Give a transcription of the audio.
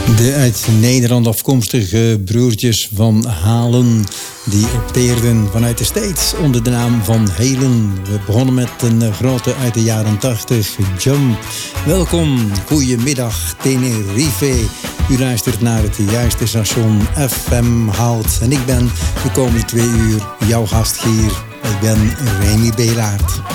De uit Nederland afkomstige broertjes van Halen, die opteerden vanuit de States onder de naam van Halen. We begonnen met een grote uit de jaren 80, Jump. Welkom, goedemiddag Tenerife. U luistert naar het juiste station FM Hout. En ik ben de komende 2 uur jouw gastgeer. Ik ben Remy Belaert.